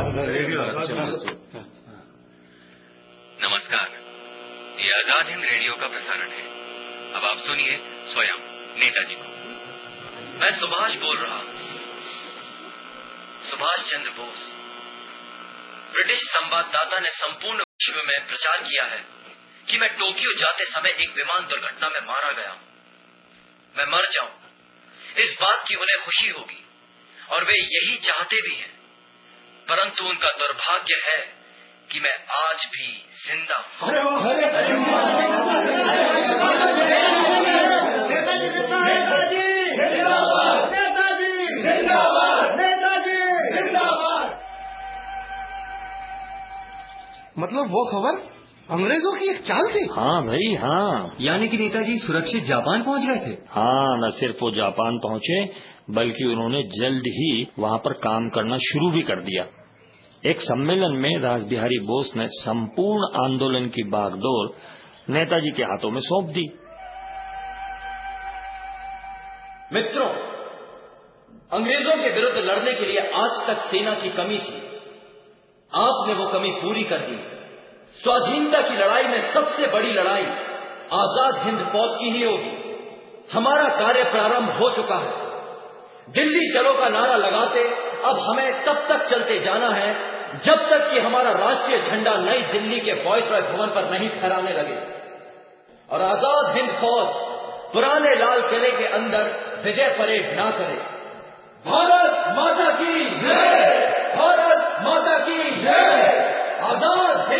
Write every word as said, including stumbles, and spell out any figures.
नमस्कार, ये आजाद हिंद रेडियो का प्रसारण है। अब आप सुनिए स्वयं नेताजी को। मैं सुभाष बोल रहा हूँ, सुभाष चंद्र बोस। ब्रिटिश संवाददाता ने संपूर्ण विश्व में प्रचार किया है कि मैं टोक्यो जाते समय एक विमान दुर्घटना में मारा गया हूं। मैं मर जाऊं, इस बात की उन्हें खुशी होगी और वे यही चाहते भी हैं, परंतु उनका दुर्भाग्य है कि मैं आज भी जिंदा हूं। मतलब वो खबर अंग्रेजों की एक चाल थी? हाँ भाई हाँ। यानी कि नेताजी सुरक्षित जापान पहुंच गए थे? हाँ, न सिर्फ वो जापान पहुंचे बल्कि उन्होंने जल्द ही वहाँ पर काम करना शुरू भी कर दिया। एक सम्मेलन में रासबिहारी बोस ने संपूर्ण आंदोलन की बागडोर नेताजी के हाथों में सौंप दी। मित्रों, अंग्रेजों के विरुद्ध लड़ने के लिए आज तक सेना की कमी थी। आपने वो कमी पूरी कर दी। स्वाधीनता की लड़ाई में सबसे बड़ी लड़ाई आजाद हिंद फौज की ही होगी। हमारा कार्य प्रारंभ हो चुका है। दिल्ली चलो का नारा लगाते अब हमें तब तक चलते जाना है जब तक कि हमारा राष्ट्रीय झंडा नई दिल्ली के वायसराय भवन पर नहीं फहराने लगे और आजाद हिंद फौज पुराने लाल किले के अंदर विजय परेड ना करे। भारत माता की जय! भारत माता की जय! आजाद